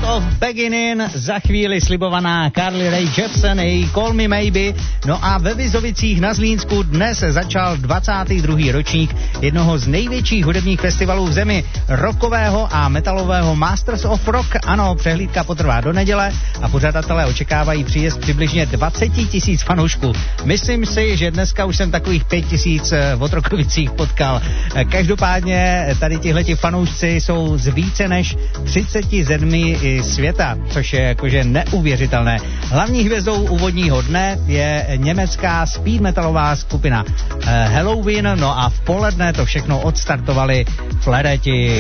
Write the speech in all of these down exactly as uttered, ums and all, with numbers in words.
of Beginning, za chvíli slibovaná Carly Rae Jepsen, její Call Me Maybe. No a ve Vizovicích na Zlínsku dnes začal dvacátý druhý ročník jednoho z největších hudebních festivalů v zemi, rockového a metalového Masters of Rock. Ano, přehlídka potrvá do neděle a pořadatelé očekávají příjezd přibližně dvacet tisíc fanoušků. Myslím si, že dneska už jsem takových pět tisíc v Otrokovicích potkal. Každopádně tady tihleti fanoušci jsou z více než třiceti zemí světa, což je jakože neuvěřitelné. Hlavní hvězdou úvodního dne je německá speed metalová skupina Halloween, no a v poledne to všechno odstartovali Flereti.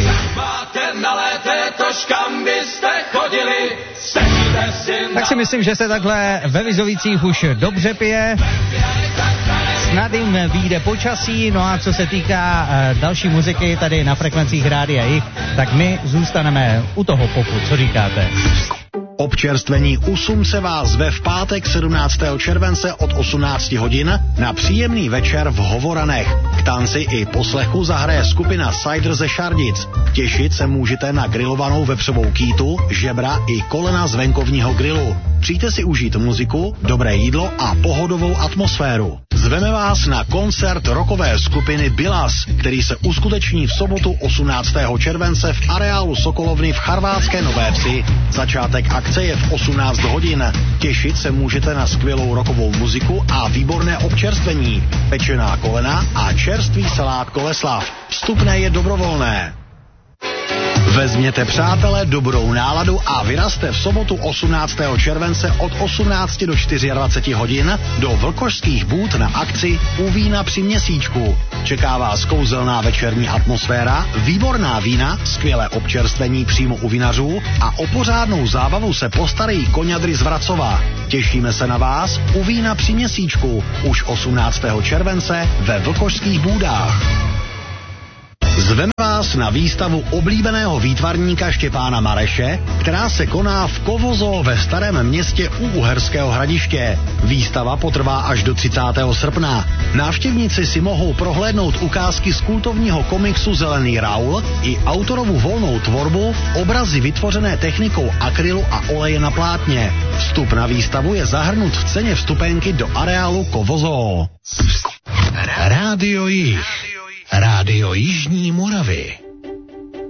Tak si myslím, že se takhle ve Vizovicích už dobře pije. Snad jim vyjde počasí, no a co se týká uh, další muziky tady na frekvencích Rádia Jich, tak my zůstaneme u toho popu, co říkáte? Občerstvení Usum se vás zve v pátek sedmnáctého července od osmnácti hodin na příjemný večer v Hovoranech. K tanci i poslechu zahraje skupina Cider ze Šardic. Těšit se můžete na grilovanou vepřovou kýtu, žebra i kolena z venkovního grilu. Přijďte si užít muziku, dobré jídlo a pohodovou atmosféru. Zveme vás na koncert rockové skupiny Bilas, který se uskuteční v sobotu osmnáctého července v areálu Sokolovny v Charvátské Nové Vsi. Začátek akce je v osmnáct hodin. Těšit se můžete na skvělou rockovou muziku a výborné občerstvení, pečená kolena a čerstvý salát Koleslav. Vstupné je dobrovolné. Vezměte, přátelé, dobrou náladu a vyrazte v sobotu osmnáctého července od osmnácti do dvaceti čtyři hodin do Vlkošských Bůd na akci U vína při měsíčku. Čeká vás kouzelná večerní atmosféra, výborná vína, skvělé občerstvení přímo u vinařů a o pořádnou zábavu se postarají koňadry z Vracova. Těšíme se na vás U vína při měsíčku už osmnáctého července ve Vlkošských Bůdách. Zveme vás na výstavu oblíbeného výtvarníka Štěpána Mareše, která se koná v Kovozo ve Starém Městě u Uherského Hradiště. Výstava potrvá až do třicátého srpna. Návštěvníci si mohou prohlédnout ukázky z kultovního komiksu Zelený Raul i autorovu volnou tvorbu, obrazy vytvořené technikou akrylu a oleje na plátně. Vstup na výstavu je zahrnut v ceně vstupenky do areálu Kovozo. Rádio Jich. Rádio Jižní Moravy.